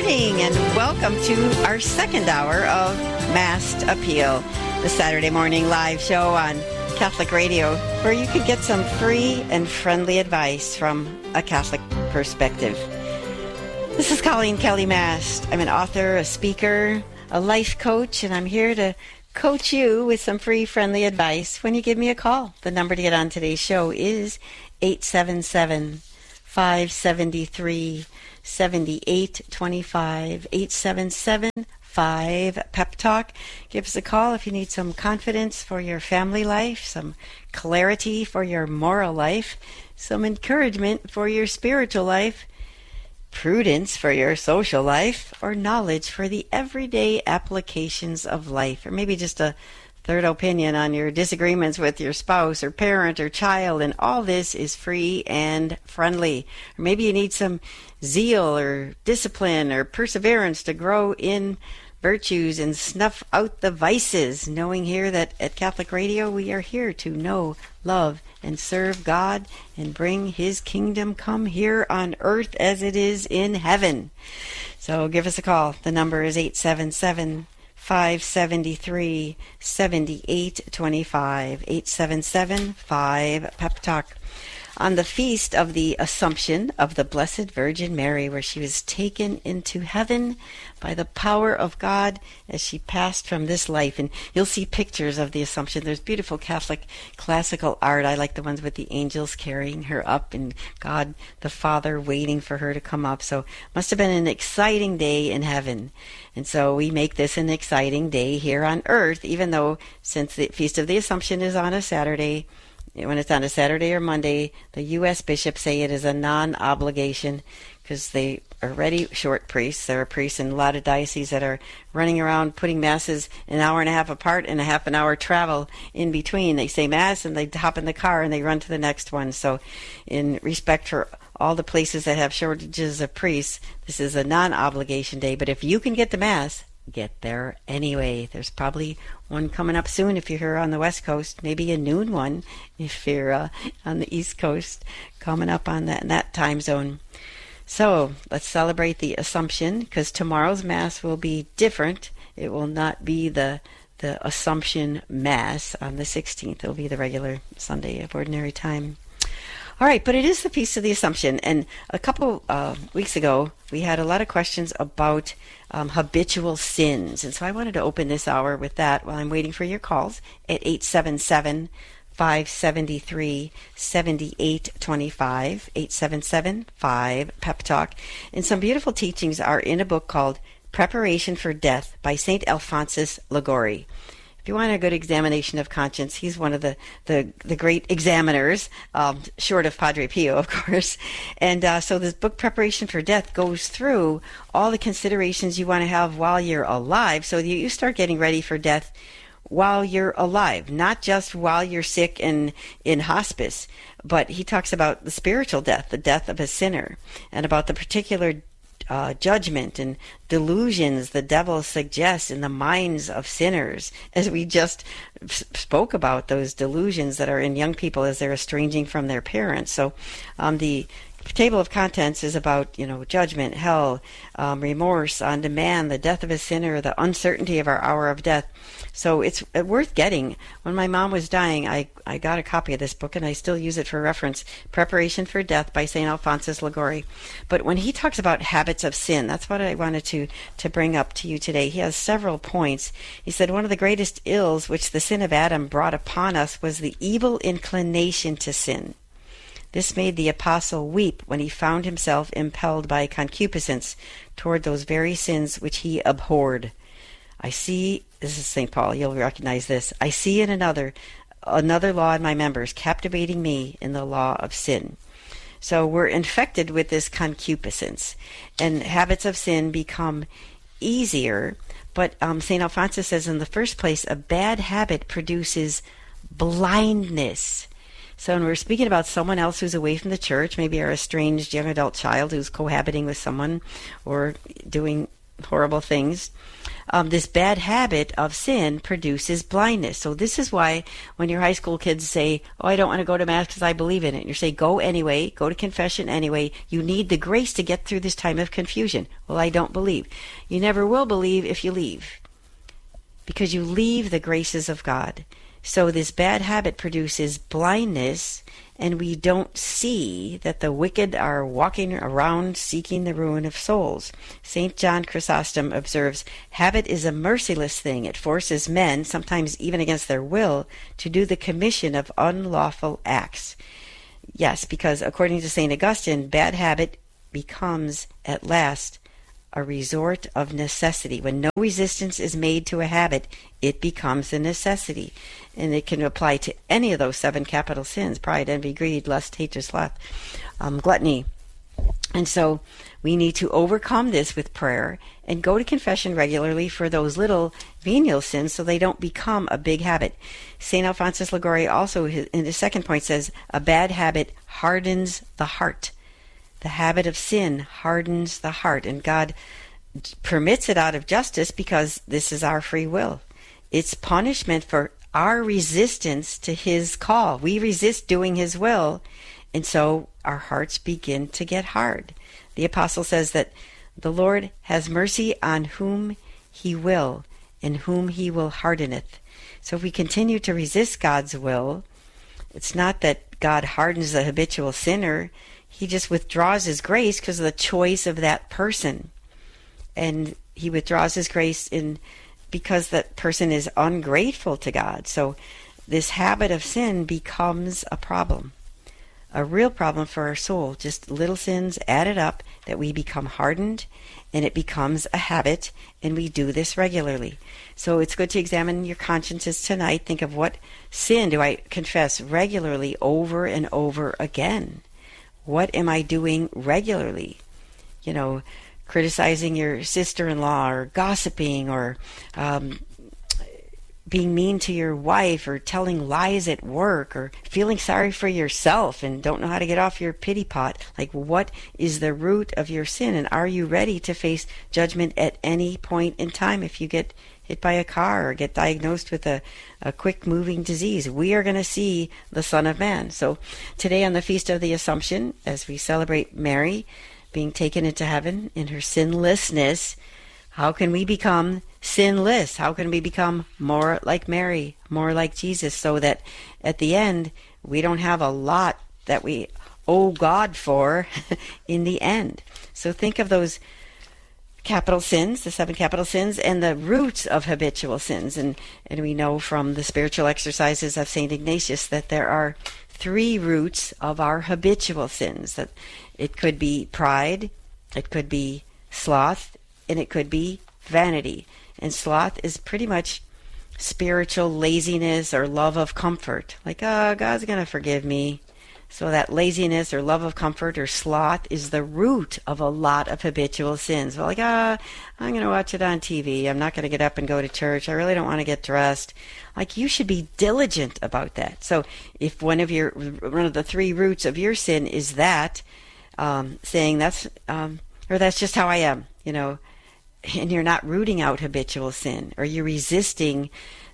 morning, and welcome to our second hour of Masked Appeal, the Saturday morning live show on Catholic Radio, where you could get some free and friendly advice from a Catholic perspective. This is Colleen Kelly Mast. I'm an author, a speaker, a life coach, and I'm here to coach you with some free, friendly advice when you give me a call. The number to get on today's show is 877-573-7825, 877-5-PEP-TALK. Give us a call if you need some confidence for your family life, some clarity for your moral life, some encouragement for your spiritual life, prudence for your social life, or knowledge for the everyday applications of life, or maybe just a third opinion on your disagreements with your spouse or parent or child, and all this is free and friendly. Or maybe you need some zeal or discipline or perseverance to grow in virtues and snuff out the vices, knowing here that at Catholic Radio we are here to know, love, and serve God and bring His kingdom come here on earth as it is in heaven. So give us a call. The number is 877-573-7825, 877-5-PEP-TALK. On the feast of the Assumption of the Blessed Virgin Mary, where she was taken into heaven by the power of God as she passed from this life. And you'll see pictures of the Assumption. There's beautiful Catholic classical art. I like the ones with the angels carrying her up and God the Father waiting for her to come up. So it must have been an exciting day in heaven. And so we make this an exciting day here on earth, even though since the Feast of the Assumption is on a Saturday, when it's on a Saturday or Monday, the U.S. bishops say it is a non-obligation because they are already short priests. There are priests in a lot of dioceses that are running around putting masses an hour and a half apart and a half an hour travel in between. They say mass and they hop in the car and they run to the next one. So in respect for all the places that have shortages of priests, this is a non-obligation day. But if you can get the mass, get there anyway. There's probably one coming up soon if you're here on the West Coast, maybe a noon one if you're on the East Coast, coming up on that time zone. So let's celebrate the Assumption, because tomorrow's Mass will be different. It will not be the Assumption Mass on the 16th. It will be the regular Sunday of Ordinary Time. All right, but it is the Feast of the Assumption, and a couple weeks ago we had a lot of questions about habitual sins, and so I wanted to open this hour with that while I'm waiting for your calls at 877-573-7825, 877-5-PEP-TALK. And some beautiful teachings are in a book called Preparation for Death by St. Alphonsus Liguori. If you want a good examination of conscience, he's one of the great examiners, short of Padre Pio, of course. And so this book, Preparation for Death, goes through all the considerations you want to have while you're alive, so you start getting ready for death while you're alive, not just while you're sick and in hospice. But he talks about the spiritual death, the death of a sinner, and about the particular judgment and delusions the devil suggests in the minds of sinners, as we just spoke about those delusions that are in young people as they're estranging from their parents. So the table of contents is about, judgment, hell, remorse, on demand, the death of a sinner, the uncertainty of our hour of death. So it's worth getting. When my mom was dying, I got a copy of this book, and I still use it for reference, Preparation for Death by St. Alphonsus Liguori. But when he talks about habits of sin, that's what I wanted to bring up to you today. He has several points. He said one of the greatest ills which the sin of Adam brought upon us was the evil inclination to sin. This made the apostle weep when he found himself impelled by concupiscence toward those very sins which he abhorred. I see, this is St. Paul, you'll recognize this, I see in another law in my members, captivating me in the law of sin. So we're infected with this concupiscence, and habits of sin become easier. But St. Alphonsus says, in the first place, a bad habit produces blindness. So when we're speaking about someone else who's away from the church, maybe our estranged young adult child who's cohabiting with someone or doing horrible things. This bad habit of sin produces blindness. So this is why when your high school kids say, oh, I don't want to go to Mass because I believe in it, and you say, go anyway, go to confession anyway, you need the grace to get through this time of confusion. Well, I don't believe. You never will believe if you leave, because you leave the graces of God. So this bad habit produces blindness, and we don't see that the wicked are walking around seeking the ruin of souls. St. John Chrysostom observes, habit is a merciless thing. It forces men, sometimes even against their will, to do the commission of unlawful acts. Yes, because according to St. Augustine, bad habit becomes at last a resort of necessity. When no resistance is made to a habit, it becomes a necessity. And it can apply to any of those 7 capital sins: pride, envy, greed, lust, hatred, sloth, gluttony. And so we need to overcome this with prayer and go to confession regularly for those little venial sins so they don't become a big habit. St. Alphonsus Liguori also, in the second point, says, a bad habit hardens the heart. The habit of sin hardens the heart, and God permits it out of justice because this is our free will. It's punishment for our resistance to His call. We resist doing His will, and so our hearts begin to get hard. The apostle says that the Lord has mercy on whom He will, and whom He will hardeneth. So if we continue to resist God's will, it's not that God hardens the habitual sinner. He just withdraws His grace because of the choice of that person. And He withdraws His grace because that person is ungrateful to God. So this habit of sin becomes a problem, a real problem for our soul. Just little sins added up that we become hardened, and it becomes a habit, and we do this regularly. So it's good to examine your consciences tonight. Think of, what sin do I confess regularly over and over again? What am I doing regularly? Criticizing your sister-in-law, or gossiping, or being mean to your wife, or telling lies at work, or feeling sorry for yourself and don't know how to get off your pity pot. Like, what is the root of your sin? And are you ready to face judgment at any point in time if you get hit by a car or get diagnosed with a quick-moving disease? We are going to see the Son of Man. So today, on the Feast of the Assumption, as we celebrate Mary being taken into heaven in her sinlessness, how can we become sinless? How can we become more like Mary, more like Jesus, so that at the end we don't have a lot that we owe God for in the end? So think of those capital sins, the 7 capital sins, and the roots of habitual sins. And we know from the spiritual exercises of St. Ignatius that there are 3 roots of our habitual sins. That it could be pride, it could be sloth, and it could be vanity. And sloth is pretty much spiritual laziness or love of comfort. Like, God's going to forgive me. So that laziness or love of comfort or sloth is the root of a lot of habitual sins. Well, like, I'm going to watch it on TV. I'm not going to get up and go to church. I really don't want to get dressed. Like, you should be diligent about that. So if one of the 3 roots of your sin is that, saying that's just how I am, and you're not rooting out habitual sin, or you're resisting,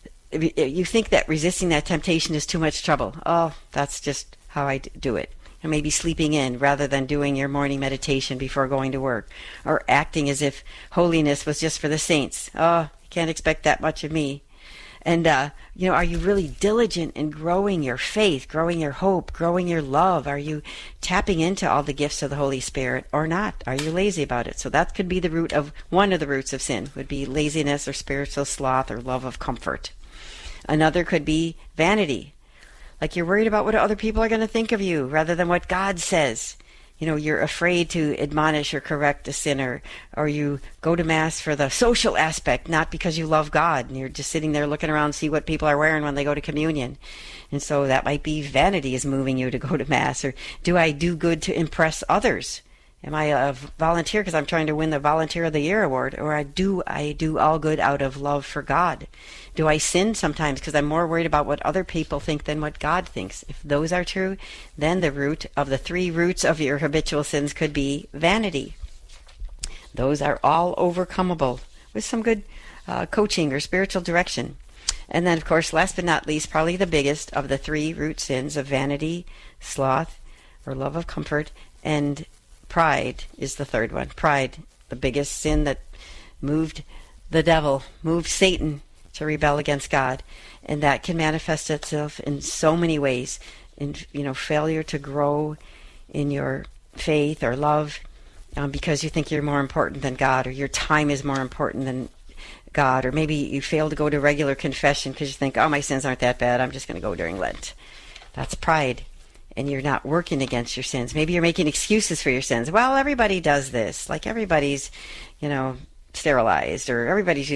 you think that resisting that temptation is too much trouble. Oh, that's just how I do it. And maybe sleeping in rather than doing your morning meditation before going to work, or acting as if holiness was just for the saints. Oh, you can't expect that much of me. And, are you really diligent in growing your faith, growing your hope, growing your love? Are you tapping into all the gifts of the Holy Spirit or not? Are you lazy about it? So that could be the root of, one of the roots of sin would be laziness or spiritual sloth or love of comfort. Another could be vanity. Like, you're worried about what other people are going to think of you rather than what God says. You're afraid to admonish or correct a sinner, or you go to Mass for the social aspect, not because you love God, and you're just sitting there looking around to see what people are wearing when they go to communion. And so that might be vanity is moving you to go to Mass. Or do I do good to impress others? Am I a volunteer because I'm trying to win the Volunteer of the Year award? Or do I do all good out of love for God? Do I sin sometimes because I'm more worried about what other people think than what God thinks? If those are true, then the root of the 3 roots of your habitual sins could be vanity. Those are all overcomable with some good coaching or spiritual direction. And then, of course, last but not least, probably the biggest of the three root sins of vanity, sloth, or love of comfort, and pride is the third one. Pride, the biggest sin that moved the devil, moved Satan to rebel against God. And that can manifest itself in so many ways. In, failure to grow in your faith or love because you think you're more important than God, or your time is more important than God, or maybe you fail to go to regular confession because you think, oh, my sins aren't that bad, I'm just going to go during Lent. That's pride, and you're not working against your sins. Maybe you're making excuses for your sins. Well, everybody does this, like everybody's, sterilized, or everybody's